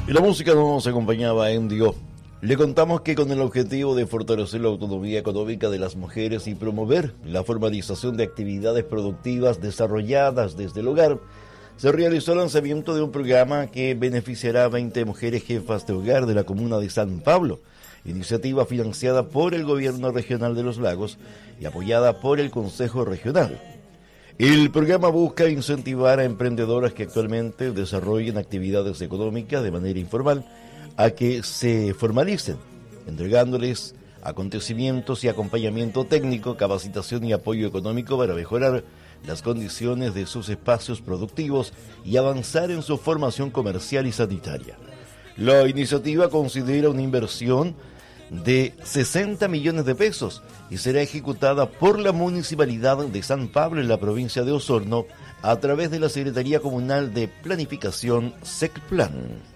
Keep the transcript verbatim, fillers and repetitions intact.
Y la música nos acompañaba en Dio. Le contamos que con el objetivo de fortalecer la autonomía económica de las mujeres y promover la formalización de actividades productivas desarrolladas desde el hogar, se realizó el lanzamiento de un programa que beneficiará a veinte mujeres jefas de hogar de la comuna de San Pablo, iniciativa financiada por el Gobierno Regional de los Lagos y apoyada por el Consejo Regional. El programa busca incentivar a emprendedoras que actualmente desarrollen actividades económicas de manera informal a que se formalicen, entregándoles acontecimientos y acompañamiento técnico, capacitación y apoyo económico para mejorar las condiciones de sus espacios productivos y avanzar en su formación comercial y sanitaria. La iniciativa considera una inversión de sesenta millones de pesos y será ejecutada por la Municipalidad de San Pablo en la provincia de Osorno a través de la Secretaría Comunal de Planificación SECPLAN.